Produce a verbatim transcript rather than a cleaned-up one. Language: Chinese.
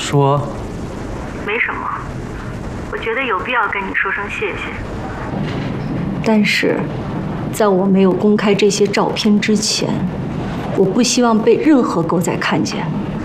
说。 没什么，我觉得有必要跟你说声谢谢。 但是，在我没有公开这些照片之前，我不希望被任何狗仔看见。